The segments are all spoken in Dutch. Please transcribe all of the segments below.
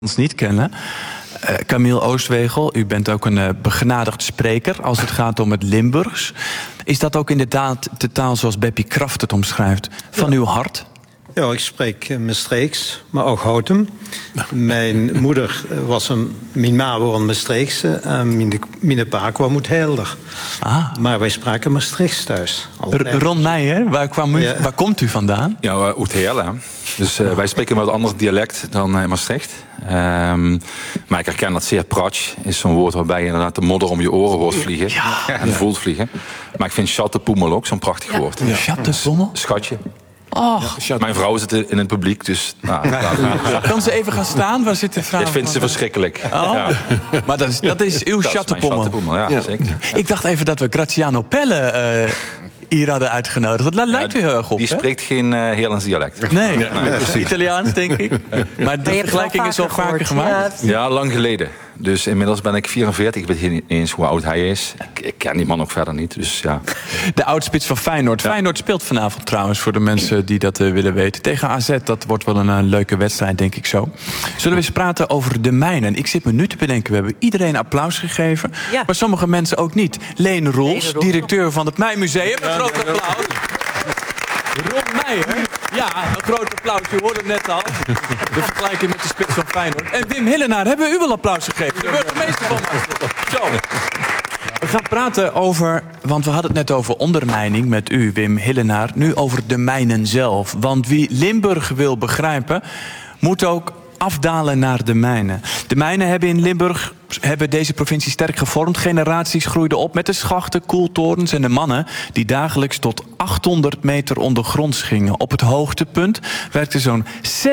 ons niet kennen. Camille Oostwegel, u bent ook een begenadigd spreker als het gaat om het Limburgs. Is dat ook inderdaad de taal zoals Beppie Kraft het omschrijft, van uw hart? Ja, ik spreek Maastrichts, maar ook Houtem. Mijn moeder was mijn ma was een Maastrichtse en mijn pa kwam uit Helder. Maar wij spraken Maastrichts thuis. Ron Meijer, waar komt u vandaan? Ja, uit Heerlen. Dus wij spreken een wat ander dialect dan Maastricht. Maar ik herken dat zeer pratsch. Is zo'n woord waarbij je inderdaad de modder om je oren hoort vliegen. En voelt vliegen. Maar ik vind chattepoemel ook zo'n prachtig woord. Chattepoemel? Schatje. Oh. Mijn vrouw zit in het publiek, dus... Kan ze even gaan staan? Waar zit de vrouw? Dit vindt ze verschrikkelijk. Oh. Ja. Maar dat is uw chattepommel. Ja, zeker. Ik dacht even dat we Graziano Pelle hier hadden uitgenodigd. Dat lijkt u heel erg op. Die spreekt geen Heerlands dialect. Nee, Italiaans denk ik. Maar de vergelijking is al vaker gemaakt. Ja, lang geleden. Dus inmiddels ben ik 44. Ik weet niet eens hoe oud hij is. Ik ken die man ook verder niet. Dus ja. De oudspits van Feyenoord. Ja. Feyenoord speelt vanavond trouwens, voor de mensen die dat willen weten. Tegen AZ, dat wordt wel een leuke wedstrijd, denk ik zo. Zullen we eens praten over de mijnen? Ik zit me nu te bedenken, we hebben iedereen applaus gegeven. Ja. Maar sommige mensen ook niet. Leen Roels, directeur van het Mijnmuseum. Een groot applaus. Ron Meijer. Ja, een groot applaus. U hoorde het net al. De vergelijking met de spits van Feyenoord. En Wim Hillenaar, hebben we u wel applaus gegeven? De burgemeester van Maastricht. Zo. We gaan praten over, want we hadden het net over ondermijning met u, Wim Hillenaar. Nu over de mijnen zelf. Want wie Limburg wil begrijpen, moet ook afdalen naar de mijnen. De mijnen hebben in Limburg deze provincie sterk gevormd. Generaties groeiden op met de schachten, koeltorens en de mannen die dagelijks tot 800 meter ondergronds gingen. Op het hoogtepunt werkten zo'n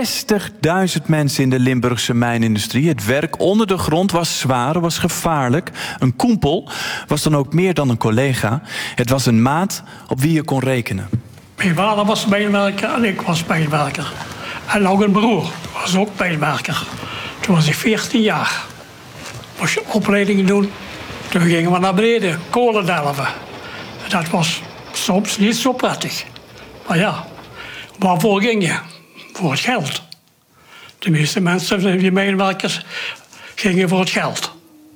60.000 mensen in de Limburgse mijnindustrie. Het werk onder de grond was zwaar, was gevaarlijk. Een koempel was dan ook meer dan een collega. Het was een maat op wie je kon rekenen. Mijn vader was mijnwerker en ik was mijnwerker. En ook een broer was ook mijnwerker. Toen was ik 14 jaar. Moest je opleidingen doen. Toen gingen we naar beneden, kolen delven. En dat was soms niet zo prettig. Maar ja, waarvoor ging je? Voor het geld. De meeste mensen, die mijnwerkers, gingen voor het geld.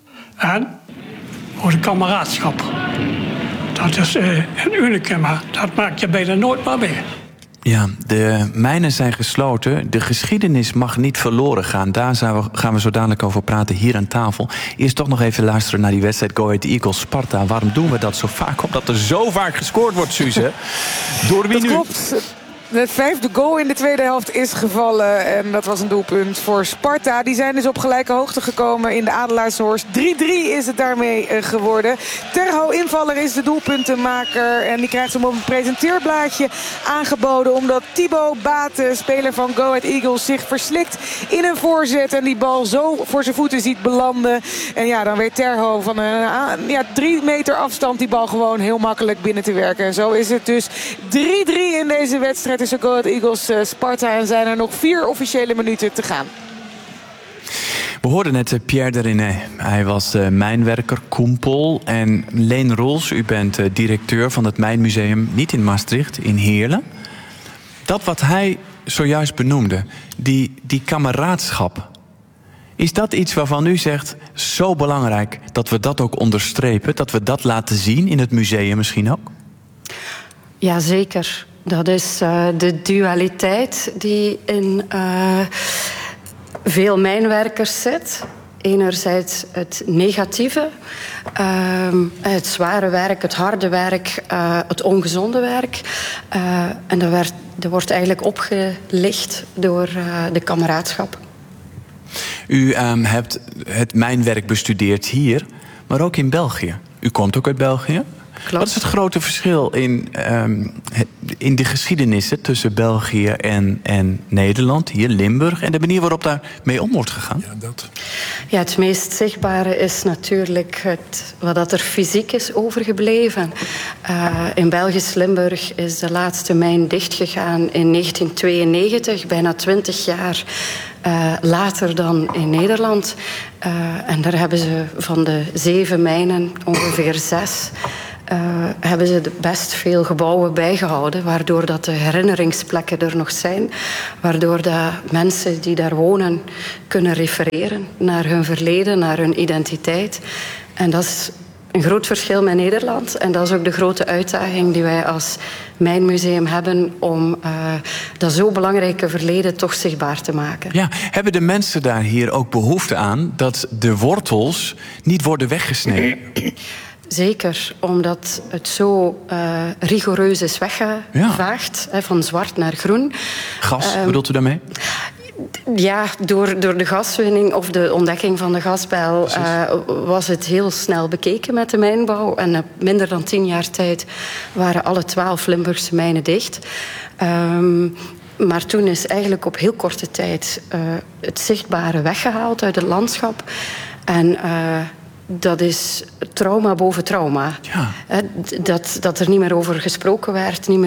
En voor de kameraadschap. Dat is een unicum, maar dat maak je bijna nooit meer mee. Ja, de mijnen zijn gesloten. De geschiedenis mag niet verloren gaan. Daar gaan we zo dadelijk over praten hier aan tafel. Eerst toch nog even luisteren naar die wedstrijd Go Ahead Eagles Sparta. Waarom doen we dat zo vaak? Omdat er zo vaak gescoord wordt, Suze. Door wie nu? Dat klopt. De 5e goal in de tweede helft is gevallen. En dat was een doelpunt voor Sparta. Die zijn dus op gelijke hoogte gekomen in de Adelaarshorst. 3-3 is het daarmee geworden. Terho, invaller, is de doelpuntenmaker. En die krijgt hem op een presenteerblaadje aangeboden. Omdat Thibaut Baten, speler van Go Ahead Eagles, zich verslikt in een voorzet. En die bal zo voor zijn voeten ziet belanden. En ja, dan weet Terho van 3 meter afstand die bal gewoon heel makkelijk binnen te werken. En zo is het dus 3-3 in deze wedstrijd tussen Go Ahead Eagles Sparta. En zijn er nog 4 officiële minuten te gaan. We hoorden net Pierre Derinet. Hij was mijnwerker, koempel. En Leen Roels, u bent directeur van het Mijnmuseum, niet in Maastricht, in Heerlen. Dat wat hij zojuist benoemde, die kameraadschap. Is dat iets waarvan u zegt, zo belangrijk dat we dat ook onderstrepen? Dat we dat laten zien in het museum misschien ook? Jazeker. Dat is de dualiteit die in veel mijnwerkers zit. Enerzijds het negatieve, het zware werk, het harde werk, het ongezonde werk. En dat wordt eigenlijk opgelicht door de kameraadschap. U hebt het mijnwerk bestudeerd hier, maar ook in België. U komt ook uit België. Klopt. Wat is het grote verschil in de geschiedenissen tussen België en Nederland, hier Limburg, en de manier waarop daarmee om wordt gegaan? Ja, het meest zichtbare is natuurlijk wat er fysiek is overgebleven. In Belgisch Limburg is de laatste mijn dichtgegaan in 1992, bijna 20 jaar later dan in Nederland. En daar hebben ze van de 7 mijnen ongeveer 6 hebben ze best veel gebouwen bijgehouden, waardoor dat de herinneringsplekken er nog zijn, waardoor de mensen die daar wonen kunnen refereren naar hun verleden, naar hun identiteit. En dat is een groot verschil met Nederland. En dat is ook de grote uitdaging die wij als Mijnmuseum hebben om dat zo belangrijke verleden toch zichtbaar te maken. Ja, hebben de mensen daar hier ook behoefte aan dat de wortels niet worden weggesneden? Zeker, omdat het zo rigoureus is weggevaagd, van zwart naar groen. Gas, bedoelt u daarmee? Ja, door de gaswinning of de ontdekking van de gasbel was het heel snel bekeken met de mijnbouw. En op minder dan 10 jaar tijd waren alle 12 Limburgse mijnen dicht. Maar toen is eigenlijk op heel korte tijd het zichtbare weggehaald uit het landschap. En dat is trauma boven trauma. Ja. Dat er niet meer over gesproken werd, niet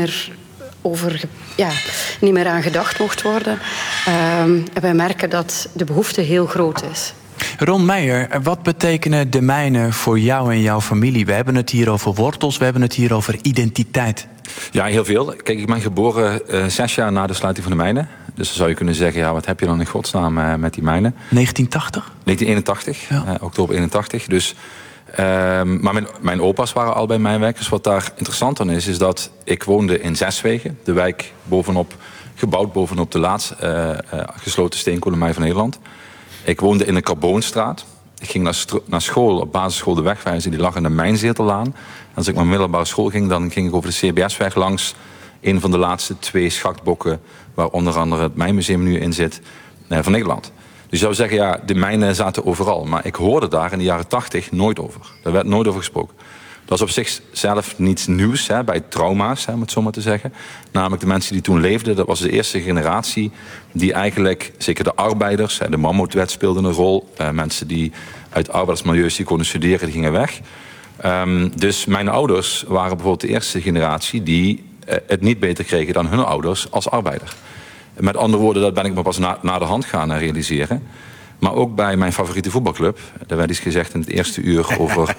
meer aan gedacht mocht worden. Wij merken dat de behoefte heel groot is. Ron Meijer, wat betekenen de mijnen voor jou en jouw familie? We hebben het hier over wortels, we hebben het hier over identiteit. Ja, heel veel. Kijk, ik ben geboren 6 jaar na de sluiting van de mijnen. Dus dan zou je kunnen zeggen, ja, wat heb je dan in godsnaam met die mijnen? 1980? 1981, ja. Oktober 81. Dus, maar mijn opa's waren al bij mijnwerkers. Wat daar interessant aan is dat ik woonde in Zeswegen. De wijk gebouwd bovenop de laatst gesloten steenkolenmijn van Nederland. Ik woonde in een Carboonstraat. Ik ging naar school, op basisschool De Wegwijzer, die lag in de Mijnzetellaan. Als ik naar middelbare school ging, dan ging ik over de CBS-weg langs een van de laatste 2 schachtbokken, waar onder andere het Mijnmuseum nu in zit, van Nederland. Dus je zou zeggen, ja, de mijnen zaten overal. Maar ik hoorde daar in de jaren 80 nooit over. Daar werd nooit over gesproken. Dat was op zichzelf niets nieuws, bij trauma's, om het zo maar te zeggen. Namelijk de mensen die toen leefden, dat was de eerste generatie die eigenlijk, zeker de arbeiders, de Mammoetwet speelde een rol. Mensen die uit arbeidersmilieus die konden studeren, die gingen weg. Dus mijn ouders waren bijvoorbeeld de eerste generatie die het niet beter kregen dan hun ouders als arbeider. Met andere woorden, dat ben ik me pas na de hand gaan realiseren. Maar ook bij mijn favoriete voetbalclub. Daar werd iets gezegd in het eerste uur over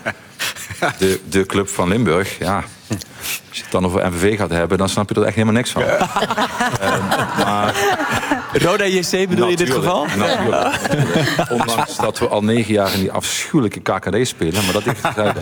de club van Limburg. Ja, als je het dan over MVV gaat hebben, dan snap je er echt helemaal niks van. Maar Roda JC bedoel je in dit geval? Natuurlijk. Ondanks dat we al 9 jaar in die afschuwelijke KKD spelen. Maar dat ik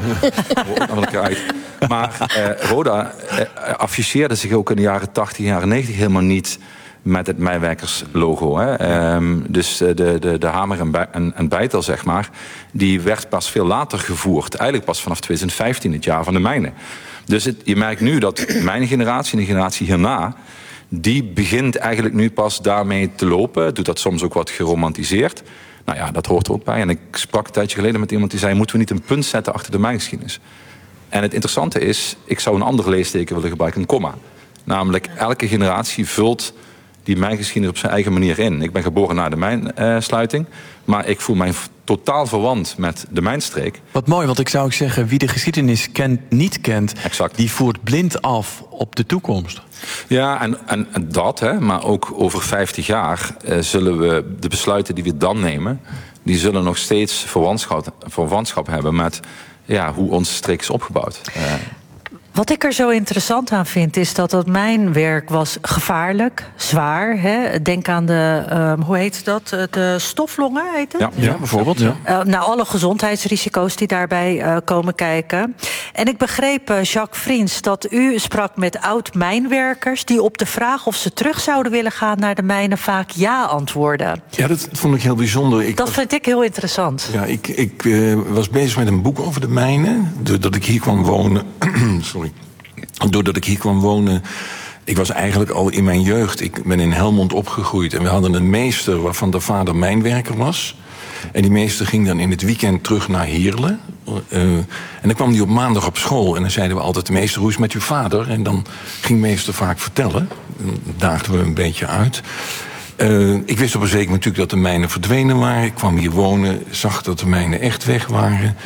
uit. Maar Roda afficheerde zich ook in de jaren 80, jaren 90 helemaal niet met het mijnwerkerslogo. Dus de hamer en bijtel, zeg maar, die werd pas veel later gevoerd. Eigenlijk pas vanaf 2015, het jaar van de mijnen. Dus je merkt nu dat mijn generatie en de generatie hierna, die begint eigenlijk nu pas daarmee te lopen. Doet dat soms ook wat geromantiseerd. Nou ja, dat hoort er ook bij. En ik sprak een tijdje geleden met iemand die zei, moeten we niet een punt zetten achter de mijngeschiedenis? En het interessante is, ik zou een andere leesteken willen gebruiken, een komma. Namelijk, elke generatie vult die mijngeschiedenis op zijn eigen manier in. Ik ben geboren na de mijnsluiting, maar ik voel mij totaal verwant met de mijnstreek. Wat mooi, want ik zou ook zeggen, wie de geschiedenis niet kent, exact, die voert blind af op de toekomst. Ja, en dat, maar ook over 50 jaar zullen we de besluiten die we dan nemen, die zullen nog steeds verwantschap hebben met hoe onze streek is opgebouwd. Wat ik er zo interessant aan vind, is dat mijnwerk was gevaarlijk, zwaar. Hè? Denk aan de, hoe heet dat? De stoflongen, heet het? Ja, bijvoorbeeld. Ja. Alle gezondheidsrisico's die daarbij komen kijken. En ik begreep, Jacques Vriends, dat u sprak met oud-mijnwerkers die op de vraag of ze terug zouden willen gaan naar de mijnen vaak ja antwoorden. Ja, dat vond ik heel bijzonder. Vind ik heel interessant. Ja, ik was bezig met een boek over de mijnen, doordat ik hier kwam wonen. Sorry. Doordat ik hier kwam wonen, ik was eigenlijk al in mijn jeugd, ik ben in Helmond opgegroeid en we hadden een meester waarvan de vader mijnwerker was. En die meester ging dan in het weekend terug naar Heerlen. En dan kwam hij op maandag op school en dan zeiden we altijd, meester, hoe is het met uw vader? En dan ging meester vaak vertellen, dan daagden we een beetje uit. Ik wist op een zeker moment natuurlijk dat de mijnen verdwenen waren. Ik kwam hier wonen, zag dat de mijnen echt weg waren.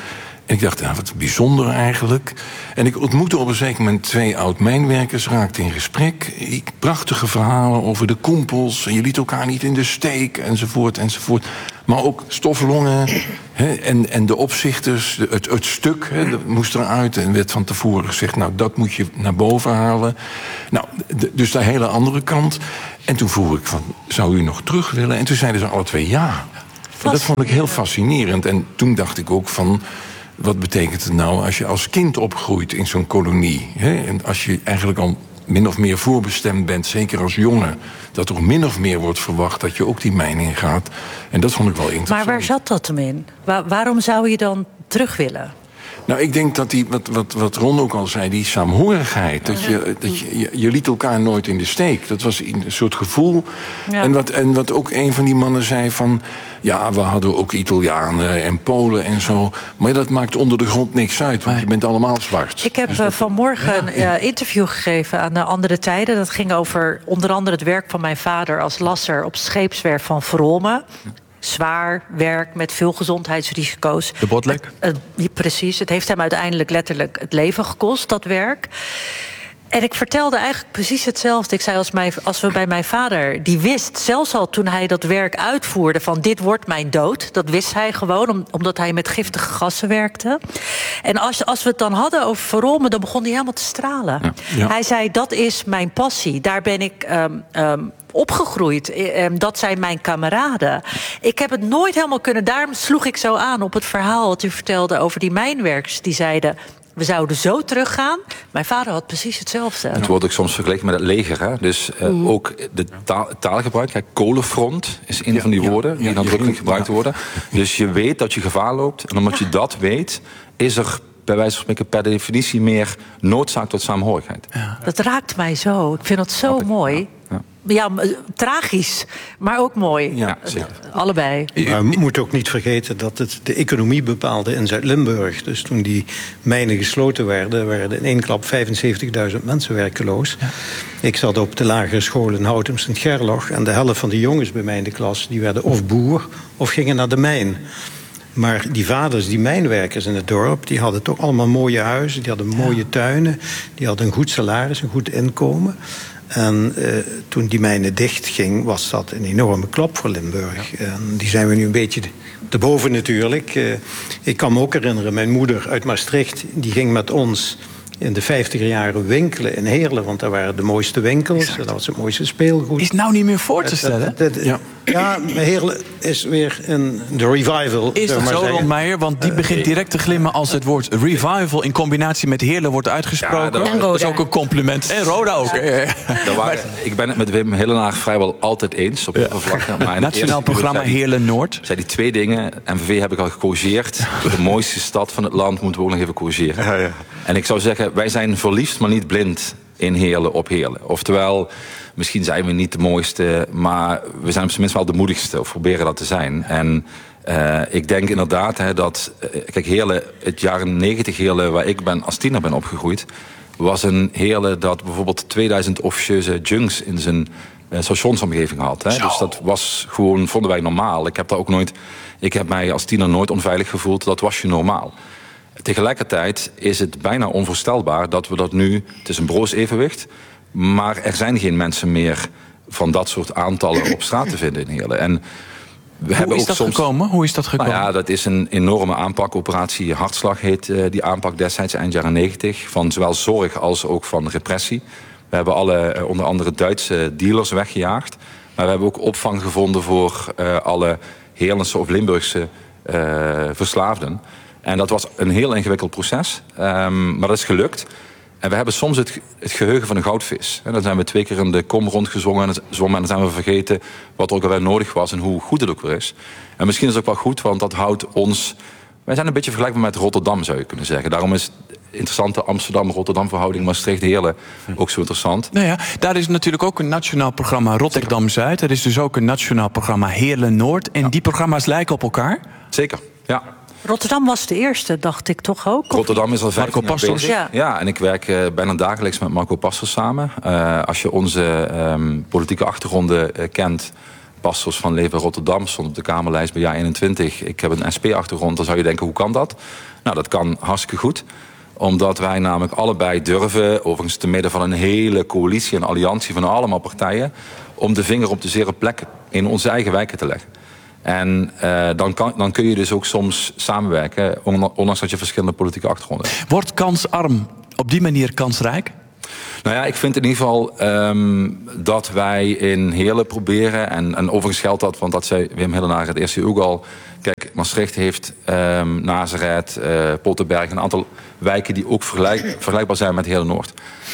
En ik dacht, wat bijzonder eigenlijk. En ik ontmoette op een zeker moment 2 oud-mijnwerkers, raakte in gesprek. Prachtige verhalen over de kompels. En je liet elkaar niet in de steek, enzovoort, enzovoort. Maar ook stoflongen en de opzichters, het stuk moest eruit. En werd van tevoren gezegd, nou, dat moet je naar boven halen. Nou, dus de hele andere kant. En toen vroeg ik van, zou u nog terug willen? En toen zeiden ze alle 2 ja. En dat vond ik heel fascinerend. En toen dacht ik ook van, wat betekent het nou als je als kind opgroeit in zo'n kolonie? En als je eigenlijk al min of meer voorbestemd bent, zeker als jongen, dat er min of meer wordt verwacht dat je ook die mijn ingaat. En dat vond ik wel interessant. Maar waar zat dat hem in? Waarom zou je dan terug willen? Nou, ik denk dat wat Ron ook al zei, die saamhorigheid. Dat je liet elkaar nooit in de steek. Dat was een soort gevoel. Ja. En wat ook een van die mannen zei van, ja, we hadden ook Italianen en Polen en zo. Maar dat maakt onder de grond niks uit, want je bent allemaal zwart. Ik heb vanmorgen een interview gegeven aan de Andere Tijden. Dat ging over onder andere het werk van mijn vader als lasser op scheepswerf van Vrome. Zwaar werk met veel gezondheidsrisico's. De Botlek? Precies, het heeft hem uiteindelijk letterlijk het leven gekost, dat werk. En ik vertelde eigenlijk precies hetzelfde. Ik zei, als we bij mijn vader, die wist, zelfs al toen hij dat werk uitvoerde, van dit wordt mijn dood. Dat wist hij gewoon, omdat hij met giftige gassen werkte. En als we het dan hadden over Vrome, dan begon hij helemaal te stralen. Ja. Hij zei, dat is mijn passie. Daar ben ik opgegroeid. Dat zijn mijn kameraden. Ik heb het nooit helemaal kunnen. Daarom sloeg ik zo aan op het verhaal dat u vertelde over die mijnwerkers. Die zeiden, we zouden zo teruggaan. Mijn vader had precies hetzelfde. Het wordt ook soms vergeleken met het leger. Hè? Dus ook de taalgebruik. Kijk, kolenfront is een van die woorden die nadrukkelijk gebruikt worden. Dus je weet dat je gevaar loopt. En omdat je dat weet, is er bij wijze van spreken per definitie meer noodzaak tot saamhorigheid. Ja. Dat raakt mij zo. Ik vind het zo mooi. Ja, tragisch, maar ook mooi. Ja, allebei. Maar we moeten ook niet vergeten dat het de economie bepaalde in Zuid-Limburg. Dus toen die mijnen gesloten werden in één klap 75.000 mensen werkeloos. Ja. Ik zat op de lagere school in Houten Sint-Gerloch. En de helft van de jongens bij mij in de klas, die werden of boer of gingen naar de mijn. Maar die vaders, die mijnwerkers in het dorp, die hadden toch allemaal mooie huizen. Die hadden mooie tuinen. Die hadden een goed salaris, een goed inkomen. En toen die mijnen dicht ging, was dat een enorme klap voor Limburg. Ja. En die zijn we nu een beetje te boven natuurlijk. Ik kan me ook herinneren, mijn moeder uit Maastricht, die ging met ons in de 50er jaren winkelen in Heerlen, want daar waren de mooiste winkels. Exact. Dat was het mooiste speelgoed. Is nou niet meer voor te stellen? Ja, Heerlen is weer in de revival. Is dat zo, Ron Meijer? Want die begint direct te glimmen als het woord revival in combinatie met Heerlen wordt uitgesproken. Ja, dat is ook een compliment. En Roda ook. Ik ben het met Wim Hillenaar vrijwel altijd eens op heel veel vlakken. Nationaal programma Heerlen Noord. Zei die 2 dingen. MVV heb ik al gecorrigeerd. De mooiste stad van het land moeten we ook nog even corrigeren. Ja. En ik zou zeggen, wij zijn verliefd, maar niet blind in Heerlen op Heerlen. Oftewel, misschien zijn we niet de mooiste, maar we zijn op zijn minst wel de moedigste, of proberen dat te zijn. En ik denk inderdaad dat, kijk, Heerlen, het jaren 90 Heerlen waar ik als tiener ben opgegroeid, was een Heerlen dat bijvoorbeeld 2000 officieuze junks in zijn stationsomgeving had. Hè. Dus dat was gewoon, vonden wij normaal. Ik heb mij als tiener nooit onveilig gevoeld, dat was je normaal. Tegelijkertijd is het bijna onvoorstelbaar dat we dat nu, het is een broos evenwicht, maar er zijn geen mensen meer van dat soort aantallen op straat te vinden in Heerlen. En Hoe is dat gekomen? Nou ja, dat is een enorme aanpakoperatie. Hartslag heet die aanpak destijds eind jaren 90. Van zowel zorg als ook van repressie. We hebben alle, onder andere Duitse dealers weggejaagd. Maar we hebben ook opvang gevonden voor alle Heerlense of Limburgse verslaafden. En dat was een heel ingewikkeld proces. Maar dat is gelukt. En we hebben soms het geheugen van een goudvis. En dan zijn we 2 keer in de kom rondgezwommen. En dan zijn we vergeten wat er ook alweer nodig was en hoe goed het ook weer is. En misschien is het ook wel goed, want dat houdt ons... Wij zijn een beetje vergelijkbaar met Rotterdam, zou je kunnen zeggen. Daarom is de interessante Amsterdam-Rotterdam verhouding Maastricht-Heerlen ook zo interessant. Nou ja, daar is natuurlijk ook een nationaal programma Rotterdam-Zuid. Er is dus ook een nationaal programma Heerlen-Noord. En die programma's lijken op elkaar? Zeker, ja. Rotterdam was de eerste, dacht ik toch ook? Rotterdam is al 15 jaar bezig. Ja. Ja, en ik werk bijna dagelijks met Marco Pastors samen. Als je onze politieke achtergronden kent, pastors van Leven Rotterdam stond op de Kamerlijst bij jaar 21. Ik heb een SP-achtergrond, dan zou je denken, hoe kan dat? Nou, dat kan hartstikke goed. Omdat wij namelijk allebei durven, overigens te midden van een hele coalitie, een alliantie van allemaal partijen, om de vinger op de zere plek in onze eigen wijken te leggen. En dan kun je dus ook soms samenwerken, ondanks dat je verschillende politieke achtergronden hebt. Wordt kansarm op die manier kansrijk? Nou ja, ik vind in ieder geval dat wij in Heerlen proberen, en overigens geldt dat, want dat zei Wim Hillenaar het eerste ook al. Kijk, Maastricht heeft Nazareth, Pottenberg, een aantal wijken die ook vergelijkbaar zijn met Heerlen Noord.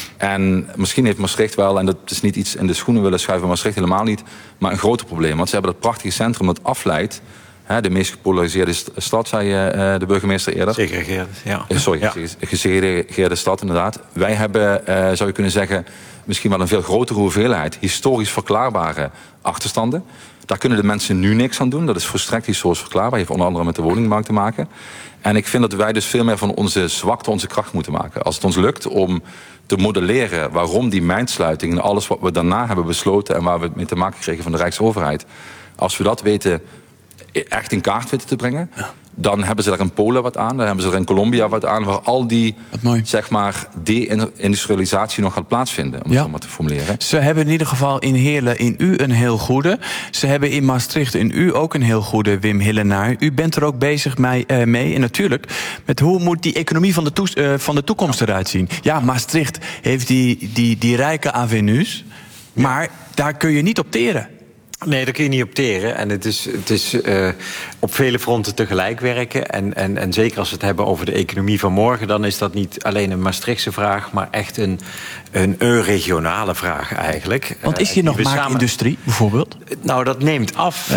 En misschien heeft Maastricht wel, en dat is niet iets in de schoenen willen schuiven, Maastricht helemaal niet, maar een groter probleem. Want ze hebben dat prachtige centrum dat afleidt. De meest gepolariseerde stad, zei de burgemeester eerder. Segregeerde, ja. Gesegregeerde stad, inderdaad. Wij hebben, zou je kunnen zeggen, misschien wel een veel grotere hoeveelheid historisch verklaarbare achterstanden. Daar kunnen de mensen nu niks aan doen. Dat is volstrekt historisch verklaarbaar. Heeft onder andere met de woningmarkt te maken. En ik vind dat wij dus veel meer van onze zwakte onze kracht moeten maken. Als het ons lukt om te modelleren waarom die mijnsluiting en alles wat we daarna hebben besloten en waar we mee te maken kregen van de Rijksoverheid, als we dat weten echt in kaart weten te brengen, dan hebben ze er in Polen wat aan, dan hebben ze er in Colombia wat aan, waar al die, zeg maar, de-industrialisatie nog gaat plaatsvinden, om het zo maar te formuleren. Ze hebben in ieder geval in Heerlen in u een heel goede. Ze hebben in Maastricht in u ook een heel goede, Wim Hillenaar. U bent er ook bezig mee, en natuurlijk, met hoe moet die economie van de toekomst eruit zien. Ja, Maastricht heeft die rijke avenues, maar daar kun je niet op teren. Nee, daar kun je niet op teren. En het is op vele fronten tegelijk werken. En zeker als we het hebben over de economie van morgen, dan is dat niet alleen een Maastrichtse vraag, maar echt een regionale vraag eigenlijk. Want is hier nog maakindustrie bijvoorbeeld? Nou, dat neemt af.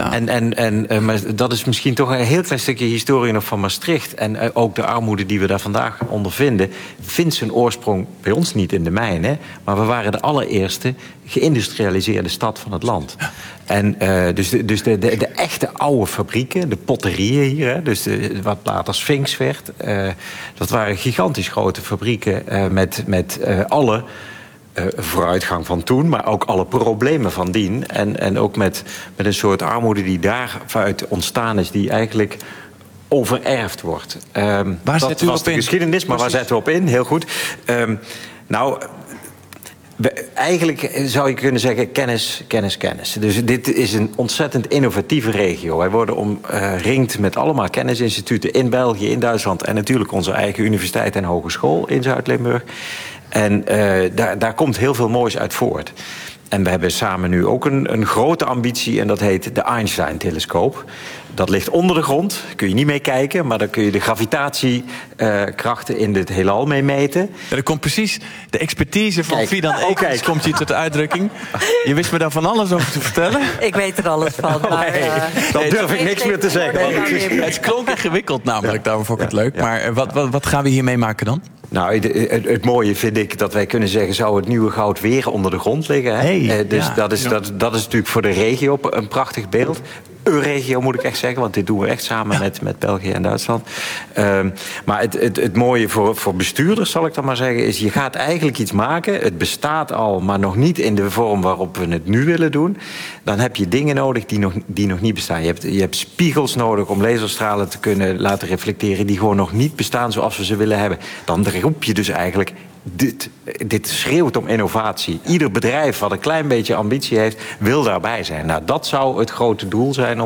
Ja. Maar dat is misschien toch een heel klein stukje historie nog van Maastricht. En ook de armoede die we daar vandaag ondervinden, vindt zijn oorsprong bij ons niet in de mijnen. Maar we waren de allereerste geïndustrialiseerde stad van het land. Ja. En dus de echte oude fabrieken, de potterieën hier, hè, dus wat later Sphinx werd, dat waren gigantisch grote fabrieken met alle vooruitgang van toen, maar ook alle problemen van dien. En ook met een soort armoede die daaruit ontstaan is, die eigenlijk overerfd wordt. Dat was de geschiedenis, maar waar zetten we op in? Heel goed. Eigenlijk zou je kunnen zeggen kennis. Dus dit is een ontzettend innovatieve regio. Wij worden omringd met allemaal kennisinstituten in België, in Duitsland en natuurlijk onze eigen universiteit en hogeschool in Zuid-Limburg. En daar komt heel veel moois uit voort. En we hebben samen nu ook een grote ambitie en dat heet de Einstein-telescoop. Dat ligt onder de grond, daar kun je niet mee kijken, maar daar kun je de gravitatiekrachten in het heelal mee meten. Ja, er komt precies de expertise van Fidan Ekens komt hier tot uitdrukking. Je wist me daar van alles over te vertellen. Ik weet er alles van. Maar, dan durf ik niks meer te zeggen. Het klonk ingewikkeld namelijk, daarom vond ik het leuk. Maar wat gaan we hiermee maken dan? Nou, het mooie vind ik dat wij kunnen zeggen, zou het nieuwe goud weer onder de grond liggen? Hè? Dat is natuurlijk voor de regio een prachtig beeld. Regio moet ik echt zeggen, want dit doen we echt samen met België en Duitsland. Maar het mooie voor bestuurders, zal ik dan maar zeggen, is je gaat eigenlijk iets maken. Het bestaat al, maar nog niet in de vorm waarop we het nu willen doen. Dan heb je dingen nodig die nog niet bestaan. Je hebt spiegels nodig om laserstralen te kunnen laten reflecteren die gewoon nog niet bestaan zoals we ze willen hebben. Dan roep je dus eigenlijk, dit schreeuwt om innovatie. Ieder bedrijf wat een klein beetje ambitie heeft, wil daarbij zijn. Nou, dat zou het grote doel zijn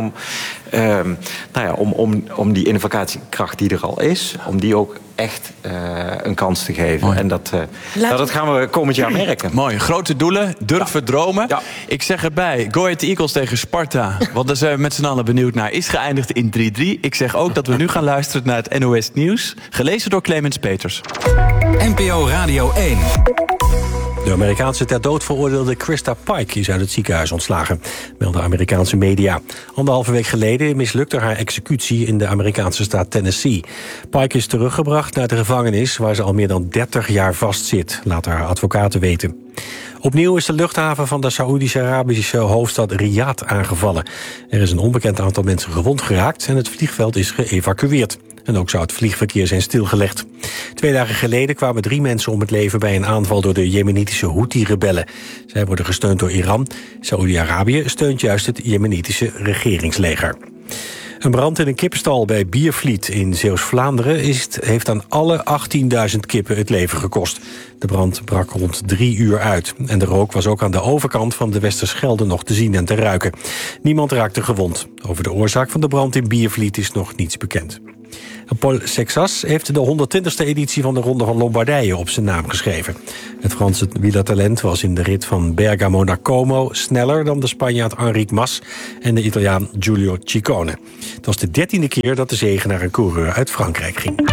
om die innovatiekracht die er al is, om die ook echt een kans te geven. Mooi. En dat gaan we komend jaar merken. Mooi, grote doelen, durven dromen. Ja. Ik zeg erbij, Go Ahead Eagles tegen Sparta, want daar zijn we met z'n allen benieuwd naar, is geëindigd in 3-3. Ik zeg ook dat we nu gaan luisteren naar het NOS Nieuws, gelezen door Clemens Peters. NPO Radio 1. De Amerikaanse ter dood veroordeelde Krista Pike is uit het ziekenhuis ontslagen, melden Amerikaanse media. 1,5 week geleden mislukte haar executie in de Amerikaanse staat Tennessee. Pike is teruggebracht naar de gevangenis waar ze al meer dan 30 jaar vastzit, laat haar advocaten weten. Opnieuw is de luchthaven van de Saoedisch-Arabische hoofdstad Riyadh aangevallen. Er is een onbekend aantal mensen gewond geraakt en het vliegveld is geëvacueerd. En ook zou het vliegverkeer zijn stilgelegd. 2 dagen geleden kwamen 3 mensen om het leven bij een aanval door de Jemenitische Houthi-rebellen. Zij worden gesteund door Iran. Saoedi-Arabië steunt juist het Jemenitische regeringsleger. Een brand in een kippenstal bij Biervliet in Zeeuws-Vlaanderen heeft aan alle 18.000 kippen het leven gekost. De brand brak rond 3 uur uit. En de rook was ook aan de overkant van de Westerschelde nog te zien en te ruiken. Niemand raakte gewond. Over de oorzaak van de brand in Biervliet is nog niets bekend. Paul Sexas heeft de 120e editie van de Ronde van Lombardije op zijn naam geschreven. Het Franse wielertalent was in de rit van Bergamo naar Como sneller dan de Spanjaard Enric Mas en de Italiaan Giulio Ciccone. Het was de 13e keer dat de zege naar een coureur uit Frankrijk ging.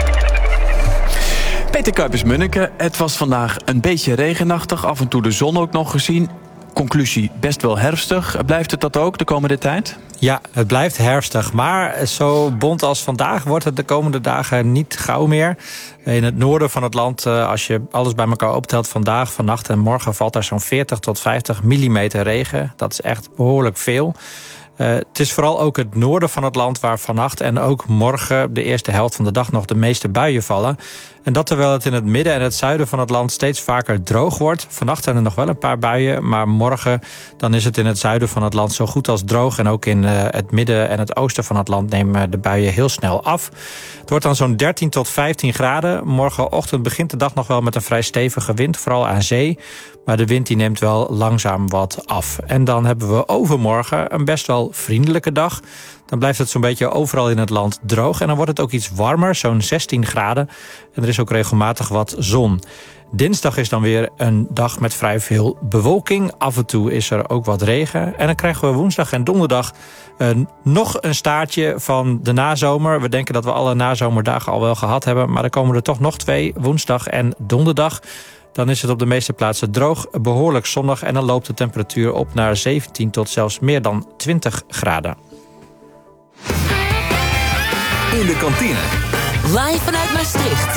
Peter Kuipers-Munneke, het was vandaag een beetje regenachtig, af en toe de zon ook nog gezien. Conclusie, best wel herfstig. Blijft het dat ook de komende tijd? Ja, het blijft herfstig. Maar zo bont als vandaag wordt het de komende dagen niet gauw meer. In het noorden van het land, als je alles bij elkaar optelt vandaag, vannacht en morgen, valt er zo'n 40 tot 50 millimeter regen. Dat is echt behoorlijk veel. Het is vooral ook het noorden van het land waar vannacht en ook morgen de eerste helft van de dag nog de meeste buien vallen. En dat terwijl het in het midden en het zuiden van het land steeds vaker droog wordt. Vannacht zijn er nog wel een paar buien, maar morgen dan is het in het zuiden van het land zo goed als droog. En ook in het midden en het oosten van het land nemen de buien heel snel af. Het wordt dan zo'n 13 tot 15 graden. Morgenochtend begint de dag nog wel met een vrij stevige wind, vooral aan zee. Maar de wind die neemt wel langzaam wat af. En dan hebben we overmorgen een best wel vriendelijke dag. Dan blijft het zo'n beetje overal in het land droog. En dan wordt het ook iets warmer, zo'n 16 graden. En er is ook regelmatig wat zon. Dinsdag is dan weer een dag met vrij veel bewolking. Af en toe is er ook wat regen. En dan krijgen we woensdag en donderdag nog een staartje van de nazomer. We denken dat we alle nazomerdagen al wel gehad hebben. Maar er komen er toch nog 2, woensdag en donderdag. Dan is het op de meeste plaatsen droog, behoorlijk zonnig. En dan loopt de temperatuur op naar 17 tot zelfs meer dan 20 graden. In de kantine. Live vanuit Maastricht.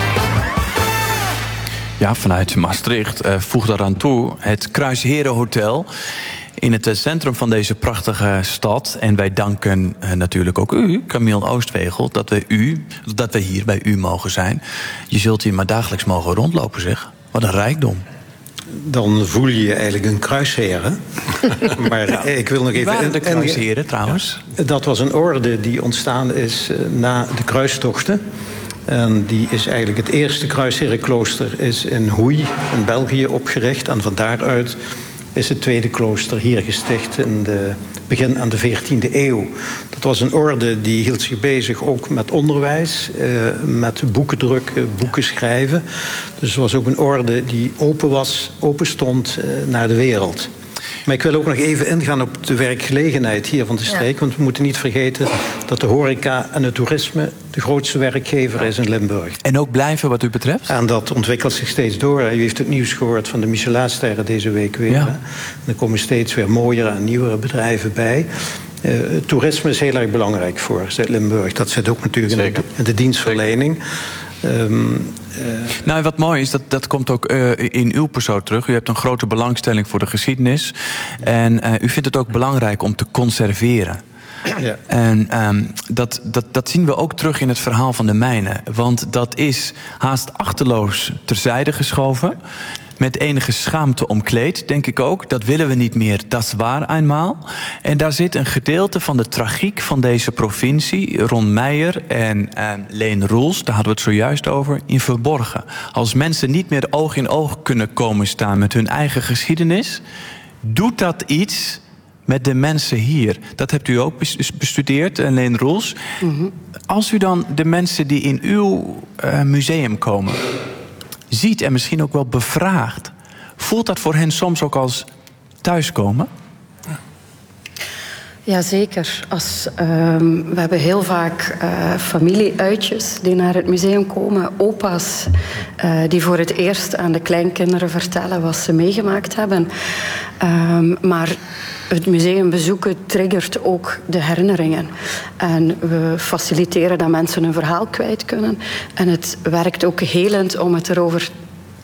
Ja, vanuit Maastricht. Voeg daaraan toe het Kruisherenhotel in het centrum van deze prachtige stad. En wij danken natuurlijk ook u, Camille Oostwegel, dat we hier bij u mogen zijn. Je zult hier maar dagelijks mogen rondlopen, zeg. Wat een rijkdom. Dan voel je je eigenlijk een kruisheren. Maar ja, ik wil nog even... Waren de kruisheren trouwens? Dat was een orde die ontstaan is na de kruistochten. En die is eigenlijk het eerste kruisherenklooster is in Hoei, in België, opgericht. En van daaruit is het tweede klooster hier gesticht in begin aan de 14e eeuw. Dat was een orde die hield zich bezig ook met onderwijs, met boeken drukken, boeken schrijven. Dus het was ook een orde die open stond naar de wereld. Maar ik wil ook nog even ingaan op de werkgelegenheid hier van de streek. Ja. Want we moeten niet vergeten dat de horeca en het toerisme de grootste werkgever is in Limburg. En ook blijven wat u betreft? En dat ontwikkelt zich steeds door. U heeft het nieuws gehoord van de Michelinsterren deze week weer. Ja. Er komen steeds weer mooiere en nieuwere bedrijven bij. Toerisme is heel erg belangrijk voor Zuid-Limburg. Dat zit ook natuurlijk in de dienstverlening. Nou, wat mooi is, dat komt ook in uw persoon terug. U hebt een grote belangstelling voor de geschiedenis. En u vindt het ook belangrijk om te conserveren. Ja. En dat zien we ook terug in het verhaal van de mijnen. Want dat is haast achterloos terzijde geschoven. Met enige schaamte omkleed, denk ik ook. Dat willen we niet meer, dat is waar eenmaal. En daar zit een gedeelte van de tragiek van deze provincie, Ron Meijer en Leen Roels, daar hadden we het zojuist over, in verborgen. Als mensen niet meer oog in oog kunnen komen staan met hun eigen geschiedenis, doet dat iets met de mensen hier. Dat hebt u ook bestudeerd, Leen Roels. Mm-hmm. Als u dan de mensen die in uw museum komen ziet en misschien ook wel bevraagt, voelt dat voor hen soms ook als thuiskomen? Jazeker. We hebben heel vaak familieuitjes die naar het museum komen. Opa's die voor het eerst aan de kleinkinderen vertellen wat ze meegemaakt hebben. Maar het museum bezoeken triggert ook de herinneringen. En we faciliteren dat mensen een verhaal kwijt kunnen. En het werkt ook helend om het erover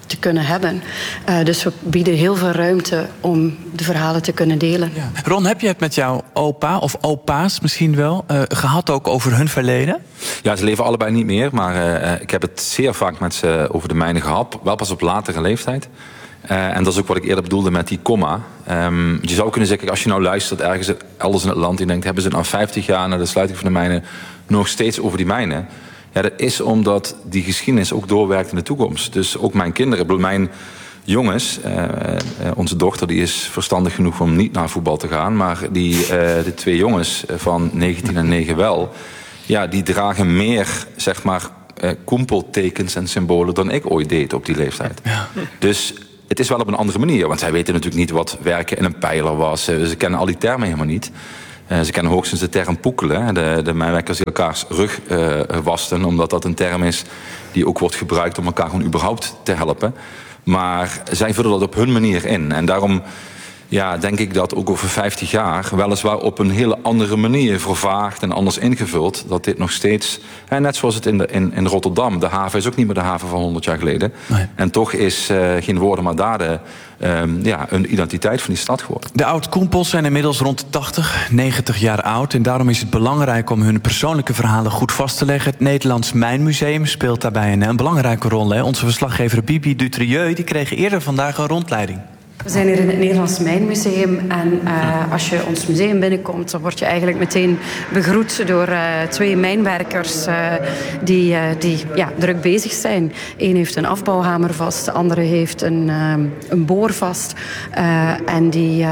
te kunnen hebben. Dus we bieden heel veel ruimte om de verhalen te kunnen delen. Ja. Ron, heb je het met jouw opa of opa's misschien wel gehad ook over hun verleden? Ja, ze leven allebei niet meer, maar ik heb het zeer vaak met ze over de mijnen gehad. Wel pas op latere leeftijd. En dat is ook wat ik eerder bedoelde met die komma. Je zou kunnen zeggen, als je nou luistert ergens elders in het land... en denkt, hebben ze nou 50 jaar na de sluiting van de mijnen nog steeds over die mijnen? Ja, dat is omdat die geschiedenis ook doorwerkt in de toekomst. Dus ook mijn kinderen, mijn jongens... onze dochter die is verstandig genoeg om niet naar voetbal te gaan... maar de 2 jongens van 19 en 9 wel... ja, die dragen meer, zeg maar, koempeltekens en symbolen... dan ik ooit deed op die leeftijd. Ja. Dus het is wel op een andere manier. Want zij weten natuurlijk niet wat werken in een pijler was. Ze kennen al die termen helemaal niet. Ze kennen hoogstens de term poekelen. De mijnwerkers die elkaars rug wasten. Omdat dat een term is die ook wordt gebruikt om elkaar gewoon überhaupt te helpen. Maar zij vullen dat op hun manier in. En daarom denk ik dat ook over 50 jaar... weliswaar op een hele andere manier vervaagd en anders ingevuld... dat dit nog steeds, net zoals het in Rotterdam... de haven is ook niet meer de haven van 100 jaar geleden. Nee. En toch is geen woorden maar daden... een identiteit van die stad geworden. De oud-koempels zijn inmiddels rond de 80, 90 jaar oud... en daarom is het belangrijk om hun persoonlijke verhalen goed vast te leggen. Het Nederlands Mijnmuseum speelt daarbij een belangrijke rol. Hè? Onze verslaggever Bibi Dutrieu die kreeg eerder vandaag een rondleiding. We zijn hier in het Nederlands Mijnmuseum en als je ons museum binnenkomt... dan word je eigenlijk meteen begroet door 2 mijnwerkers die druk bezig zijn. Eén heeft een afbouwhamer vast, de andere heeft een boor vast. En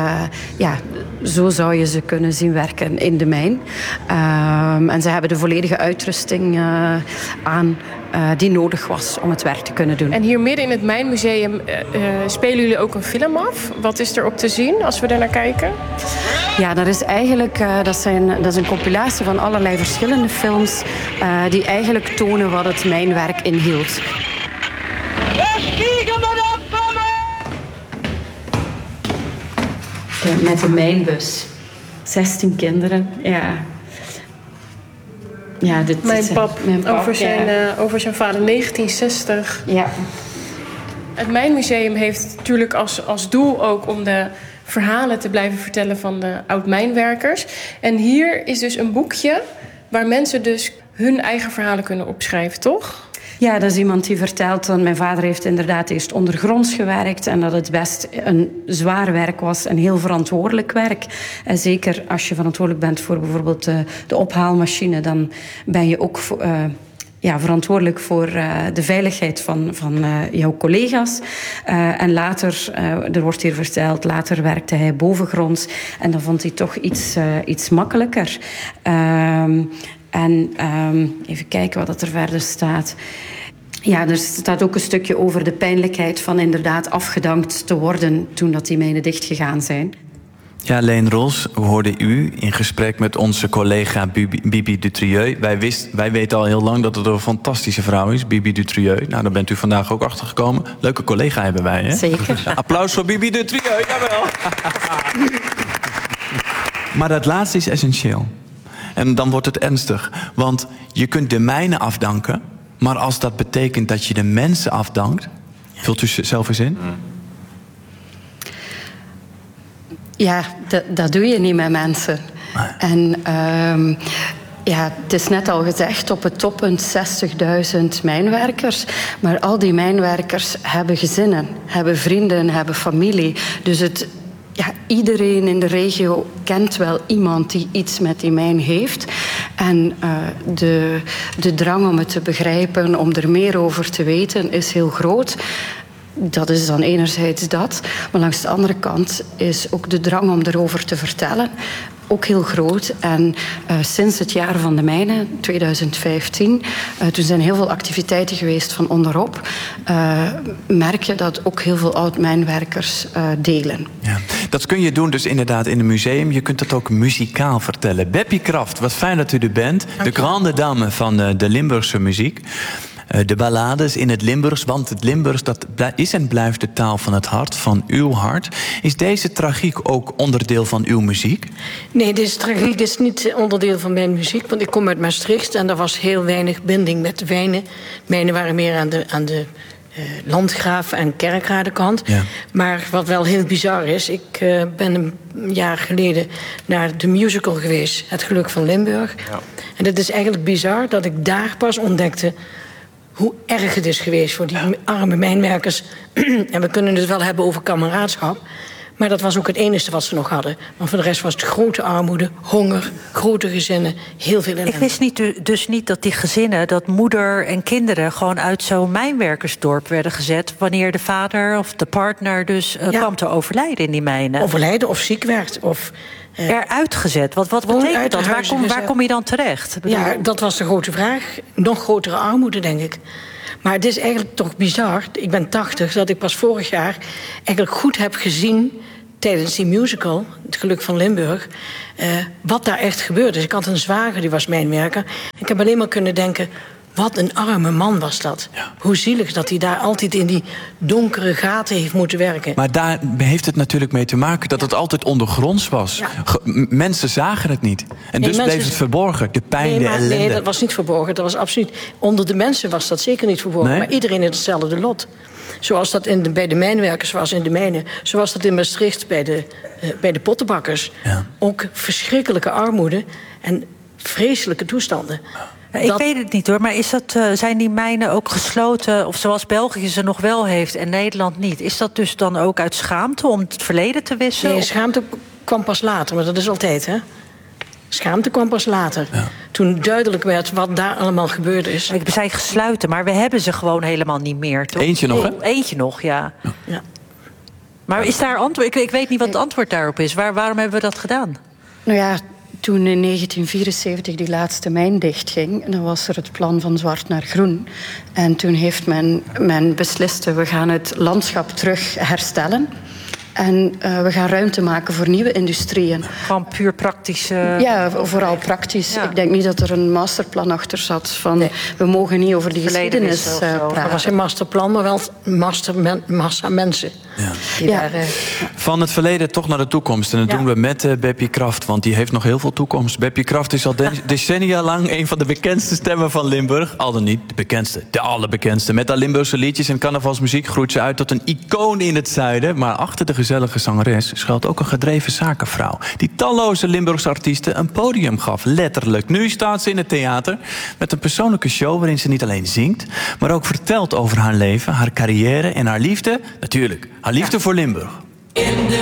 zo zou je ze kunnen zien werken in de mijn. En ze hebben de volledige uitrusting aan... die nodig was om het werk te kunnen doen. En hier midden in het Mijnmuseum spelen jullie ook een film af. Wat is er op te zien als we er naar kijken? Ja, dat is eigenlijk dat is een compilatie van allerlei verschillende films... die eigenlijk tonen wat het mijnwerk inhield. Met de mijnbus. 16 kinderen, ja... Ja, mijn pap over zijn vader, 1960. Ja. Het Mijnmuseum heeft natuurlijk als doel ook om de verhalen te blijven vertellen van de oud-mijnwerkers. En hier is dus een boekje waar mensen dus hun eigen verhalen kunnen opschrijven, toch? Ja, dat is iemand die vertelt dat mijn vader heeft inderdaad eerst ondergronds gewerkt... en dat het best een zwaar werk was, een heel verantwoordelijk werk. En zeker als je verantwoordelijk bent voor bijvoorbeeld de ophaalmachine... dan ben je ook verantwoordelijk voor de veiligheid van jouw collega's. En later, er wordt hier verteld, later werkte hij bovengronds... en dan vond hij toch iets makkelijker... even kijken wat er verder staat. Ja, er staat ook een stukje over de pijnlijkheid van inderdaad afgedankt te worden... toen dat die mijnen dichtgegaan zijn. Ja, Leen Roels, we hoorden u in gesprek met onze collega Bibi Dutrieu. Wij weten al heel lang dat het een fantastische vrouw is, Bibi Dutrieu. Nou, daar bent u vandaag ook achtergekomen. Leuke collega hebben wij, hè? Zeker. Ja, applaus voor Bibi Dutrieu, jawel. Maar dat laatste is essentieel. En dan wordt het ernstig. Want je kunt de mijnen afdanken... maar als dat betekent dat je de mensen afdankt... vult u zelf eens in? Ja, dat doe je niet met mensen. En het is net al gezegd, op het toppunt 60.000 mijnwerkers. Maar al die mijnwerkers hebben gezinnen, hebben vrienden, hebben familie. Dus iedereen in de regio kent wel iemand die iets met die mijn heeft. En de drang om het te begrijpen, om er meer over te weten, is heel groot. Dat is dan enerzijds dat. Maar langs de andere kant is ook de drang om erover te vertellen ook heel groot. En sinds het jaar van de mijnen, 2015... toen zijn heel veel activiteiten geweest van onderop... merk je dat ook heel veel oud-mijnwerkers delen. Ja. Dat kun je doen dus inderdaad in het museum. Je kunt het ook muzikaal vertellen. Beppie Kraft, wat fijn dat u er bent. De grande dame van de Limburgse muziek. De ballades in het Limburgs, want het Limburgs dat is en blijft de taal van het hart, van uw hart. Is deze tragiek ook onderdeel van uw muziek? Nee, deze tragiek is niet onderdeel van mijn muziek, want ik kom uit Maastricht en er was heel weinig binding met de mijnen. Mijnen waren meer aan de Landgraaf en Kerkradenkant. Ja. Maar wat wel heel bizar is, ik ben een jaar geleden naar de musical geweest, Het Geluk van Limburg. Ja. En het is eigenlijk bizar dat ik daar pas ontdekte hoe erg het is geweest voor die arme mijnwerkers. En we kunnen het wel hebben over kameraadschap, maar dat was ook het enige wat ze nog hadden. Want voor de rest was het grote armoede, honger, grote gezinnen, heel veel ellende. Ik wist dus niet dat die gezinnen, dat moeder en kinderen gewoon uit zo'n mijnwerkersdorp werden gezet wanneer de vader of de partner dus kwam te overlijden in die mijnen. Overlijden of ziek werd of eruit gezet. Wat betekent dat? Waar kom je dan terecht? Ja, dat was de grote vraag. Nog grotere armoede, denk ik. Maar het is eigenlijk toch bizar. Ik ben 80, dat ik pas vorig jaar eigenlijk goed heb gezien tijdens die musical, Het Geluk van Limburg, wat daar echt gebeurde. Dus ik had een zwager, die was mijnwerker. Ik heb alleen maar kunnen denken, wat een arme man was dat. Ja. Hoe zielig dat hij daar altijd in die donkere gaten heeft moeten werken. Maar daar heeft het natuurlijk mee te maken dat het altijd ondergronds was. Ja. Mensen zagen het niet. En dus bleef het verborgen, de pijn, de ellende. Nee, dat was niet verborgen. Dat was absoluut. Onder de mensen was dat zeker niet verborgen. Nee? Maar iedereen heeft hetzelfde lot. Zoals dat bij de mijnwerkers was in de mijnen. Zoals dat in Maastricht bij de pottenbakkers. Ja. Ook verschrikkelijke armoede en vreselijke toestanden. Ik weet het niet hoor, maar zijn die mijnen ook gesloten, of zoals België ze nog wel heeft en Nederland niet? Is dat dus dan ook uit schaamte om het verleden te wissen? Nee, schaamte kwam pas later, maar dat is altijd, hè? Schaamte kwam pas later. Ja. Toen duidelijk werd wat daar allemaal gebeurd is. Ik zei gesluiten, maar we hebben ze gewoon helemaal niet meer, toch? Eentje nog, hè? Eentje nog, ja. Maar is daar antwoord? Ik weet niet wat het antwoord daarop is. Waarom hebben we dat gedaan? Nou ja, toen in 1974 die laatste mijn dichtging, dan was er het plan van zwart naar groen. En toen heeft men beslist, we gaan het landschap terug herstellen. En we gaan ruimte maken voor nieuwe industrieën. Gewoon puur praktisch? Ja, vooral praktisch. Ja. Ik denk niet dat er een masterplan achter zat van we mogen niet over die geschiedenis praten. Er was geen masterplan, maar wel massa mensen. Ja. Van het verleden toch naar de toekomst. En dat doen we met Beppie Kraft, want die heeft nog heel veel toekomst. Beppie Kraft is al decennia lang een van de bekendste stemmen van Limburg. Al dan niet de bekendste, de allerbekendste. Met haar Limburgse liedjes en carnavalsmuziek groeit ze uit tot een icoon in het zuiden. Maar achter de gezellige zangeres schuilt ook een gedreven zakenvrouw die talloze Limburgse artiesten een podium gaf, letterlijk. Nu staat ze in het theater met een persoonlijke show waarin ze niet alleen zingt, maar ook vertelt over haar leven, haar carrière en haar liefde, natuurlijk, haar liefde voor Limburg. In de